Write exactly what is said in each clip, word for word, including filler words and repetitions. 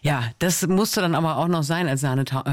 Ja, das musste dann aber auch noch sein als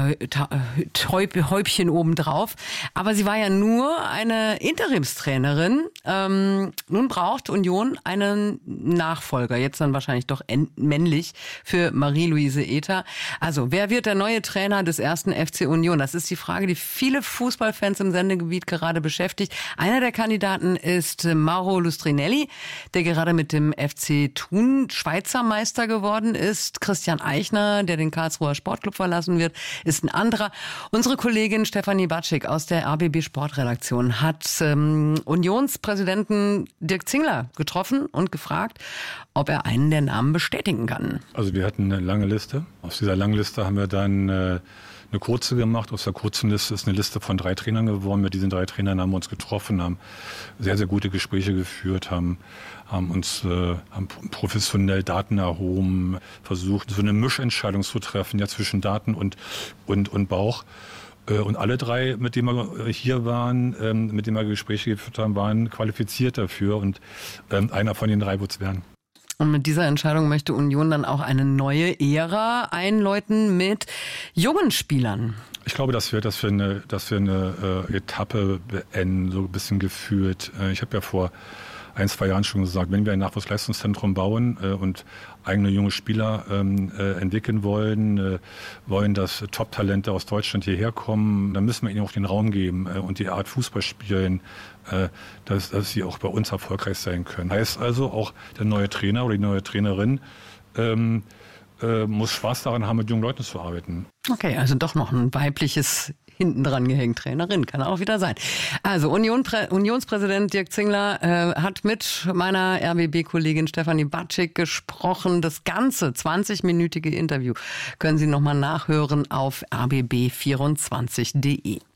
Sahnehäubchen obendrauf. Aber sie war ja nur eine Interimstrainerin. Ähm, nun braucht Union einen Nachfolger, jetzt dann wahrscheinlich doch männlich, für Marie-Louise Ether. Also, wer wird der neue Trainer des ersten F C Union? Das ist die Frage, die viele Fußballfans im Sendegebiet gerade beschäftigt. Einer der Kandidaten ist Mauro Lustrinelli, der gerade mit dem F C Thun Schweizer Meister geworden ist. Christian Eichner, der den Karlsruher Sportclub verlassen wird, ist ein anderer. Unsere Kollegin Stefanie Batschik aus der R B B Sportredaktion hat ähm, Unionspräsidenten Dirk Zingler getroffen und gefragt, ob er einen der Namen bestätigen kann. Also wir hatten eine lange Liste. Aus dieser langen Liste haben wir dann äh, eine kurze gemacht. Aus der kurzen Liste ist eine Liste von drei Trainern geworden. Mit diesen drei Trainern haben wir uns getroffen, haben sehr, sehr gute Gespräche geführt, haben, haben uns äh, haben professionell Daten erhoben, versucht, so eine Mischentscheidung zu treffen, ja, zwischen Daten und, und, und Bauch. Und alle drei, mit denen wir hier waren, mit denen wir Gespräche geführt haben, waren qualifiziert dafür. Und einer von den drei wird es werden. Und mit dieser Entscheidung möchte Union dann auch eine neue Ära einläuten mit jungen Spielern. Ich glaube, dass wir, dass wir eine, dass wir eine äh, Etappe beenden, so ein bisschen gefühlt. Äh, ich habe ja vor ein, zwei Jahren schon gesagt, wenn wir ein Nachwuchsleistungszentrum bauen äh, und eigene junge Spieler ähm, äh, entwickeln wollen, äh, wollen, dass Top-Talente aus Deutschland hierher kommen, dann müssen wir ihnen auch den Raum geben äh, und die Art Fußball spielen, äh, dass, dass sie auch bei uns erfolgreich sein können. Heißt also, auch der neue Trainer oder die neue Trainerin ähm, äh, muss Spaß daran haben, mit jungen Leuten zu arbeiten. Okay, also doch noch ein weibliches hinten dran gehängt, Trainerin, kann auch wieder sein. Also Union, Unionspräsident Dirk Zingler äh, hat mit meiner R B B-Kollegin Stefanie Batschik gesprochen. Das ganze zwanzig-minütige Interview können Sie nochmal nachhören auf r b b vierundzwanzig punkt d e.